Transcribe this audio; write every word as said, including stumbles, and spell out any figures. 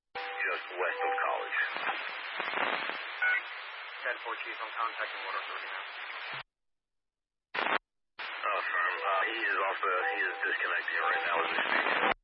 just west of College. ten four, Chief. I'm contacting Water Authority now. Uh, firm. Uh, he is off the, he is disconnecting right now as we speak.